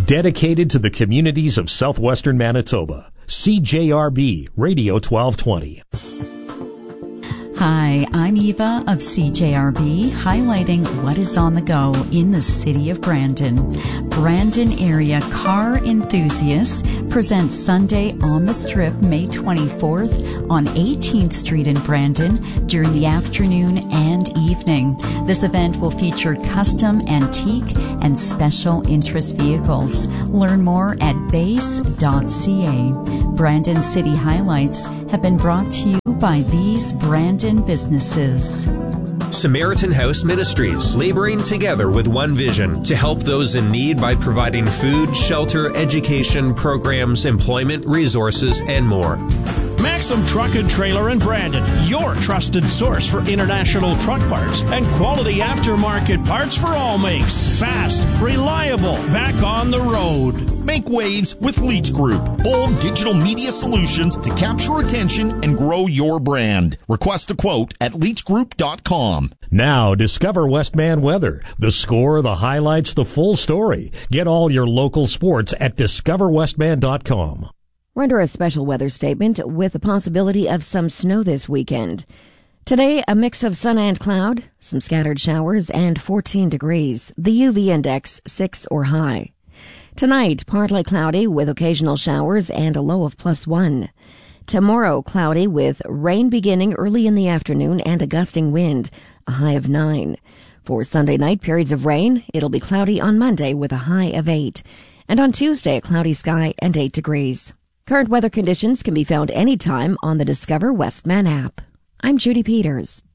Dedicated to the communities of southwestern Manitoba. CJRB Radio 1220. Hi, I'm Eva of CJRB, highlighting what is on the go in the city of Brandon. Brandon area car enthusiasts present Sunday on the Strip, May 24th on 18th Street in Brandon during the afternoon and evening. This event will feature custom, antique, and special interest vehicles. Learn more at base.ca. Brandon City highlights have been brought to you by these Brandon businesses. Samaritan House Ministries, laboring together with one vision to help those in need by providing food, shelter, education, programs, employment, resources, and more. Maxim Truck and Trailer in Brandon, your trusted source for international truck parts and quality aftermarket parts for all makes. Fast, reliable, back on the road. Make waves with Leach Group. Bold digital media solutions to capture attention and grow your brand. Request a quote at leachgroup.com. Now, discover Westman weather. The score, the highlights, the full story. Get all your local sports at discoverwestman.com. We're under a special weather statement with the possibility of some snow this weekend. Today, a mix of sun and cloud, some scattered showers, and 14 degrees. The UV index 6 or high. Tonight, partly cloudy with occasional showers and a low of +1. Tomorrow, cloudy with rain beginning early in the afternoon and a gusting wind, a high of 9. For Sunday night, periods of rain. It'll be cloudy on Monday with a high of 8. And on Tuesday, a cloudy sky and 8 degrees. Current weather conditions can be found anytime on the Discover Westman app. I'm Judy Peters.